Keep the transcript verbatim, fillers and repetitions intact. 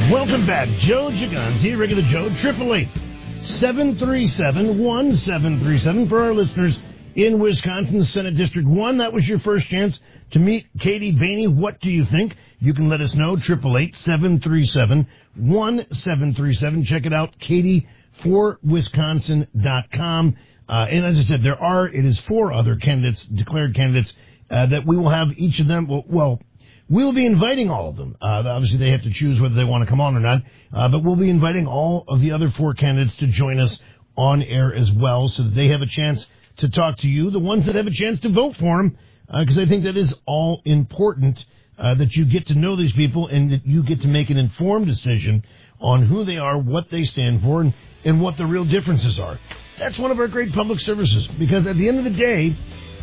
Welcome back. Joe Gigons here, regular Joe, triple eight seven three seven one seven three seven for our listeners in Wisconsin, Senate District one. That was your first chance to meet Katie Boehne. What do you think? You can let us know, triple eight seven three seven one seven three seven. Check it out, katie for wisconsin dot com. Uh, and as I said, there are, it is four other candidates, declared candidates, uh, that we will have each of them, well, well we'll be inviting all of them. Uh, obviously, they have to choose whether they want to come on or not. Uh, but we'll be inviting all of the other four candidates to join us on air as well so that they have a chance to talk to you, the ones that have a chance to vote for them, because uh, I think that is all important, uh, that you get to know these people and that you get to make an informed decision on who they are, what they stand for, and, and what the real differences are. That's one of our great public services, because at the end of the day,